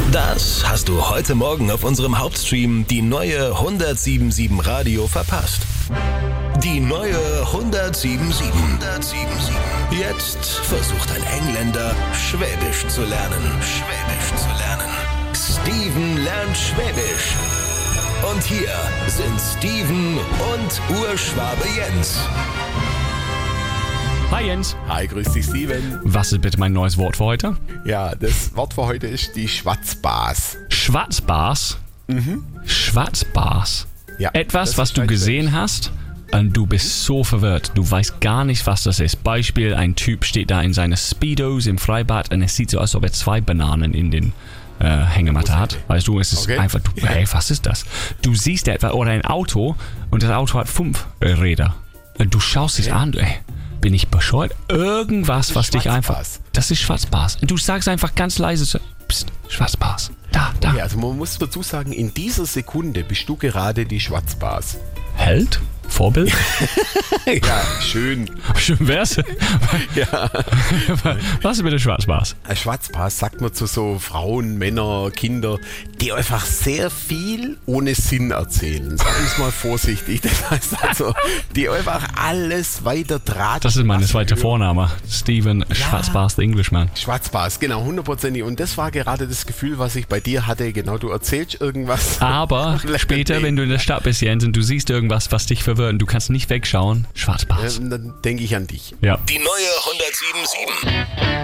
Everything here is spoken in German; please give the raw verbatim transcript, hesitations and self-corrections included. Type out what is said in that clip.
Das hast du heute Morgen auf unserem Hauptstream die neue hundertsiebenundsiebzig Radio verpasst. Die neue hundertsiebenundsiebzig. hundertsiebenundsiebzig. Jetzt versucht ein Engländer, Schwäbisch zu lernen. Schwäbisch zu lernen. Steven lernt Schwäbisch. Und hier sind Steven und Urschwabe Jens. Hi Jens. Hi, grüß dich Steven. Was ist bitte mein neues Wort für heute? Ja, das Wort für heute ist die Schwatzbas. Schwarzbars? Mhm. Schwarzbars? Ja, Etwas, das was ist du richtig. gesehen hast und du bist so verwirrt. Du weißt gar nicht, was das ist. Beispiel, ein Typ steht da in seine Speedos im Freibad und es sieht so aus, als ob er zwei Bananen in den äh, Hängematte hat. Weißt du, es ist Okay. einfach, du, hey, was ist das? Du siehst etwas oder ein Auto und das Auto hat fünf äh, Räder. Und du schaust es an, ey. Bin ich bescheuert? Irgendwas, was dich einfach... Schwarzbars. Das ist Schwarzbars. Und du sagst einfach ganz leise so, Psst, Schwarzbars. Da, da. Ja, also man muss dazu sagen, in dieser Sekunde bist du gerade die Schwatzbas. Held? Vorbild? Ja, schön. Schön wär's. Ja. Was ist mit der Schwarzbars? Ein Schwatzbas sagt man zu so Frauen, Männer, Kinder, die einfach sehr viel ohne Sinn erzählen. Sagen wir es mal vorsichtig. Das heißt also, die einfach alles weiter draht. Das ist mein was zweiter hören. Vorname. Steven Schwarzbars, the Englishman. Schwarzbas, genau, hundertprozentig. Und das war gerade das Gefühl, was ich bei dir hatte. Genau, du erzählst irgendwas. Aber später, wenn du in der Stadt bist, Jens, und du siehst irgendwas, was dich verwirrt und du kannst nicht wegschauen, Schwarzbars. Ähm, dann denke ich an dich. Ja. Die neue hundertsiebenundsiebzig.